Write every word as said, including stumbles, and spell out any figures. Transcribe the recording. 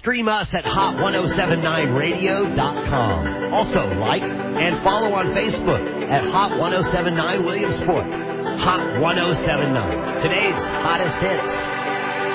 Stream us at hot ten seventy-nine radio dot com. Also, like and follow on Facebook at Hot ten seventy-nine Williamsport. Hot ten seventy-nine, today's hottest hits.